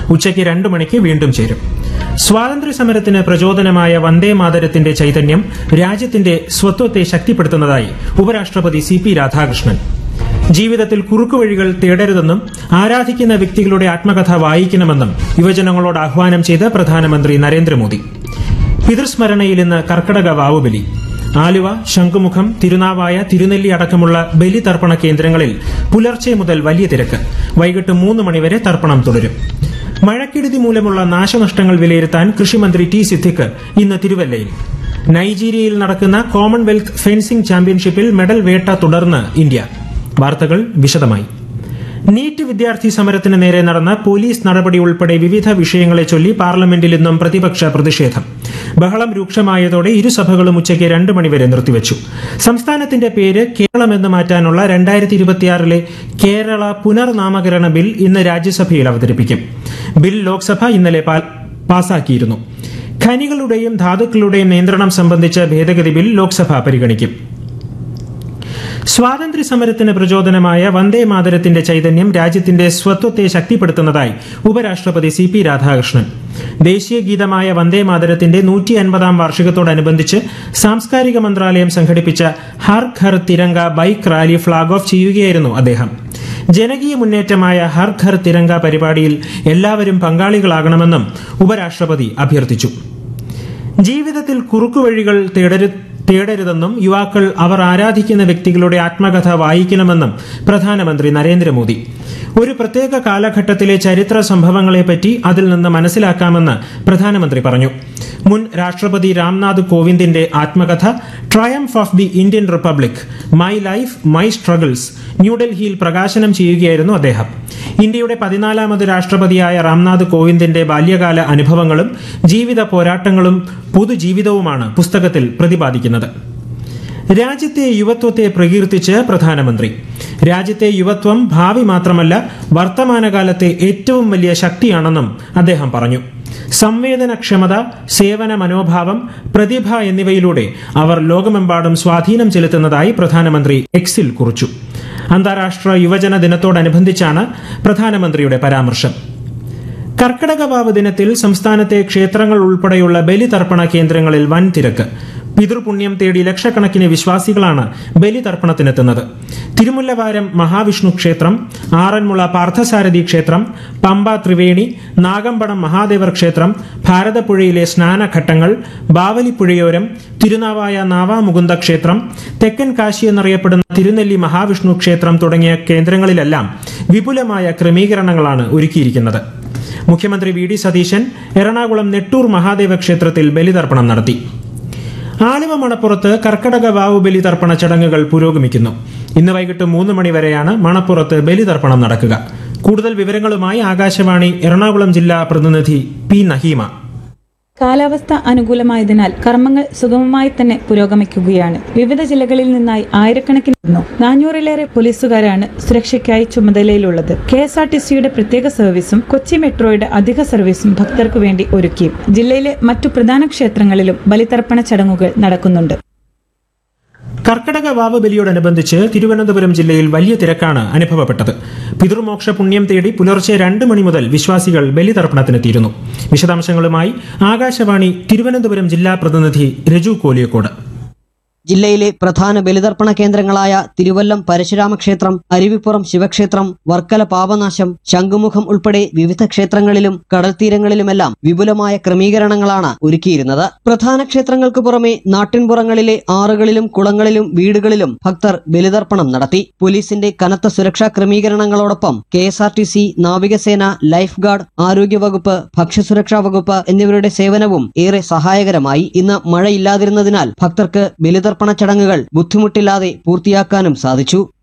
ഉച്ചയ്ക്ക് 2 മണിക്ക് വീണ്ടും ചേരും. സ്വാതന്ത്ര്യസമരത്തിന് പ്രചോദനമായ വന്ദേ മാതരത്തിന്റെ ചൈതന്യം രാജ്യത്തിന്റെ സ്വത്വത്തെ ശക്തിപ്പെടുത്തുന്നതായി ഉപരാഷ്ട്രപതി CP രാധാകൃഷ്ണൻ. ജീവിതത്തിൽ കുറുക്കുവഴികൾ തേടരുതെന്നും ആരാധിക്കുന്ന വ്യക്തികളുടെ ആത്മകഥ വായിക്കണമെന്നും യുവജനങ്ങളോട് ആഹ്വാനം ചെയ്ത് പ്രധാനമന്ത്രി നരേന്ദ്രമോദി. പിതൃസ്മരണയിൽ ഇന്ന് കർക്കടക വാവുബലി. ആലുവ, ശംഖുമുഖം, തിരുനാവായ, തിരുനെല്ലി അടക്കമുള്ള ബലിതർപ്പണ കേന്ദ്രങ്ങളിൽ പുലർച്ചെ മുതൽ വലിയ തിരക്ക്. വൈകിട്ട് 3 മണിവരെ തർപ്പണം തുടരും. മഴക്കെടുതി മൂലമുള്ള നാശനഷ്ടങ്ങൾ വിലയിരുത്താൻ കൃഷിമന്ത്രി T. സിദ്ദിഖ് ഇന്ന് തിരുവല്ലയിൽ. നൈജീരിയയിൽ നടക്കുന്ന കോമൺവെൽത്ത് ഫെൻസിംഗ് ചാമ്പ്യൻഷിപ്പിൽ മെഡൽ വേട്ട തുടർന്ന് ഇന്ത്യ. വാർത്തകൾ വിശദമായി. നീറ്റ് വിദ്യാർത്ഥി സമരത്തിന് നേരെ നടന്ന പോലീസ് നടപടി ഉൾപ്പെടെ വിവിധ വിഷയങ്ങളെ ചൊല്ലി പാർലമെന്റിൽ ഇന്നും പ്രതിപക്ഷ പ്രതിഷേധം. ബഹളം രൂക്ഷമായതോടെ ഇരുസഭകളും ഉച്ചയ്ക്ക് 2 മണിവരെ നിർത്തിവച്ചു. സംസ്ഥാനത്തിന്റെ പേര് കേരളമെന്ന് മാറ്റാനുള്ള 2026 കേരള പുനർനാമകരണ ബിൽ ഇന്ന് രാജ്യസഭയിൽ അവതരിപ്പിക്കും. ബിൽ ലോക്സഭ ഇന്നലെ പാസാക്കിയിരുന്നു. ഖനികളുടെയും ധാതുക്കളുടെയും നിയന്ത്രണം സംബന്ധിച്ച ഭേദഗതി ബിൽ ലോക്സഭ പരിഗണിക്കും. സ്വാതന്ത്ര്യസമരത്തിന് പ്രചോദനമായ വന്ദേ മാതരത്തിന്റെ ചൈതന്യം രാജ്യത്തിന്റെ സ്വത്വത്തെ ശക്തിപ്പെടുത്തുന്നതായി ഉപരാഷ്ട്രപതി CP രാധാകൃഷ്ണൻ. ദേശീയ ഗീതമായ വന്ദേ മാതരത്തിന്റെ 150ാം വാർഷികത്തോടനുബന്ധിച്ച് സാംസ്കാരിക മന്ത്രാലയം സംഘടിപ്പിച്ച Har Ghar Tiranga bike rally flag off ചെയ്യുകയായിരുന്നു അദ്ദേഹം. ജനകീയ മുന്നേറ്റമായ ഹർ ഘർ തിരംഗ പരിപാടിയിൽ എല്ലാവരും പങ്കാളികളാകണമെന്നും ഉപരാഷ്ട്രപതി അഭ്യർത്ഥിച്ചു. ജീവിതത്തിൽ കുറുക്കുവഴികൾ തേടരുതെന്നും യുവാക്കൾ അവർ ആരാധിക്കുന്ന വ്യക്തികളുടെ ആത്മകഥ വായിക്കണമെന്നും പ്രധാനമന്ത്രി നരേന്ദ്രമോദി. ഒരു പ്രത്യേക കാലഘട്ടത്തിലെ ചരിത്ര സംഭവങ്ങളെപ്പറ്റി അതിൽ നിന്ന് മനസ്സിലാക്കാമെന്ന് പ്രധാനമന്ത്രി പറഞ്ഞു. മുൻ രാഷ്ട്രപതി രാംനാഥ് കോവിന്ദിന്റെ ആത്മകഥ triumph of the Indian republic, my life my struggles ന്യൂഡൽഹിയിൽ പ്രകാശനം ചെയ്യുകയായിരുന്നു അദ്ദേഹം. ഇന്ത്യയുടെ 14ാമത് രാഷ്ട്രപതിയായ രാംനാഥ് കോവിന്ദിന്റെ ബാല്യകാല അനുഭവങ്ങളും ജീവിത പോരാട്ടങ്ങളും പൊതുജീവിതവുമാണ് പുസ്തകത്തിൽ പ്രതിപാദിക്കുന്നത്. രാജ്യത്തെ യുവത്വത്തെ പ്രകീർത്തിച്ച് പ്രധാനമന്ത്രി. രാജ്യത്തെ യുവത്വം ഭാവി മാത്രമല്ല വർത്തമാനകാലത്തെ ഏറ്റവും വലിയ ശക്തിയാണെന്നും അദ്ദേഹം പറഞ്ഞു. സംവേദനക്ഷമത, സേവന മനോഭാവം, പ്രതിഭ എന്നിവയിലൂടെ അവർ ലോകമെമ്പാടും സ്വാധീനം ചെലുത്തുന്നതായി പ്രധാനമന്ത്രി എക്സിൽ കുറിച്ചു. അന്താരാഷ്ട്ര യുവജന ദിനത്തോടനുബന്ധിച്ചാണ് പ്രധാനമന്ത്രിയുടെ പരാമർശം. കർക്കടകവാവ് ദിനത്തിൽ സംസ്ഥാനത്തെ ക്ഷേത്രങ്ങൾ ഉൾപ്പെടെയുള്ള ബലിതർപ്പണ കേന്ദ്രങ്ങളിൽ വൻ തിരക്ക്. പിതൃപുണ്യം തേടി ലക്ഷക്കണക്കിന് വിശ്വാസികളാണ് ബലിതർപ്പണത്തിനെത്തുന്നത്. തിരുമുല്ലവാരം മഹാവിഷ്ണു ക്ഷേത്രം, ആറന്മുള പാർത്ഥസാരഥി ക്ഷേത്രം, പമ്പ ത്രിവേണി, നാഗമ്പടം മഹാദേവർ ക്ഷേത്രം, ഭാരതപ്പുഴയിലെ സ്നാനഘട്ടങ്ങൾ, ബാവലിപ്പുഴയോരം, തിരുനാവായ നാവാമുകുന്ദ ക്ഷേത്രം, തെക്കൻ കാശി എന്നറിയപ്പെടുന്ന തിരുനെല്ലി മഹാവിഷ്ണു ക്ഷേത്രം തുടങ്ങിയ കേന്ദ്രങ്ങളിലെല്ലാം വിപുലമായ ക്രമീകരണങ്ങളാണ് ഒരുക്കിയിരിക്കുന്നത്. മുഖ്യമന്ത്രി VD സതീശൻ എറണാകുളം നെട്ടൂർ മഹാദേവ ക്ഷേത്രത്തിൽ ബലിതർപ്പണം നടത്തി. ആലുവ മണപ്പുറത്ത് കർക്കടക വാവ് ബലിതർപ്പണ ചടങ്ങുകൾ പുരോഗമിക്കുന്നു. ഇന്ന് വൈകിട്ട് 3 മണിവരെയാണ് മണപ്പുറത്ത് ബലിതർപ്പണം നടക്കുക. കൂടുതൽ വിവരങ്ങളുമായി ആകാശവാണി എറണാകുളം ജില്ലാ പ്രതിനിധി P. നഹീമ. കാലാവസ്ഥ അനുകൂലമായതിനാൽ കർമ്മങ്ങൾ സുഗമമായി തന്നെ പുരോഗമിക്കുകയാണ്. വിവിധ ജില്ലകളിൽ നിന്നായി ആയിരക്കണക്കിന് 400-ലേറെ പോലീസുകാരാണ് സുരക്ഷയ്ക്കായി ചുമതലയിലുള്ളത്. KSRTCയുടെ പ്രത്യേക സർവീസും കൊച്ചി മെട്രോയുടെ അധിക സർവീസും ഭക്തർക്കു വേണ്ടി ഒരുക്കി. ജില്ലയിലെ മറ്റു പ്രധാന ക്ഷേത്രങ്ങളിലും ബലിതർപ്പണ ചടങ്ങുകൾ നടക്കുന്നുണ്ട്. കർക്കടക വാവ് ബലിയോടനുബന്ധിച്ച് തിരുവനന്തപുരം ജില്ലയിൽ വലിയ തിരക്കാണ് അനുഭവപ്പെട്ടത്. പിതൃമോക്ഷ പുണ്യം തേടി പുലർച്ചെ 2 മണി മുതൽ വിശ്വാസികൾ ബലിതർപ്പണത്തിനെത്തിയിരുന്നു. വിശദാംശങ്ങളുമായി ആകാശവാണി തിരുവനന്തപുരം ജില്ലാ പ്രതിനിധി രജു കോലിയക്കോട്. ജില്ലയിലെ പ്രധാന ബലിതർപ്പണ കേന്ദ്രങ്ങളായ തിരുവല്ലം പരശുരാമക്ഷേത്രം, അരുവിപ്പുറം ശിവക്ഷേത്രം, വർക്കല പാപനാശം, ശംഖുമുഖം ഉൾപ്പെടെ വിവിധ ക്ഷേത്രങ്ങളിലും കടൽത്തീരങ്ങളിലുമെല്ലാം വിപുലമായ ക്രമീകരണങ്ങളാണ് ഒരുക്കിയിരുന്നത്. പ്രധാന ക്ഷേത്രങ്ങൾക്ക് പുറമെ നാട്ടിൻപുറങ്ങളിലെ ആറുകളിലും കുളങ്ങളിലും വീടുകളിലും ഭക്തർ ബലിതർപ്പണം നടത്തി. പോലീസിന്റെ കനത്ത സുരക്ഷാ ക്രമീകരണങ്ങളോടൊപ്പം KSRTC, നാവികസേന, ലൈഫ് ഗാർഡ്, ആരോഗ്യവകുപ്പ്, ഭക്ഷ്യസുരക്ഷാ വകുപ്പ് എന്നിവരുടെ സേവനവും ഏറെ സഹായകരമായി. ഇന്ന് മഴയില്ലാതിരുന്നതിനാൽ ഭക്തർക്ക് ബലിതർപ്പണ ചടങ്ങുകൾ ബുദ്ധിമുട്ടില്ലാതെ പൂർത്തിയാക്കാനും സാധിച്ചു.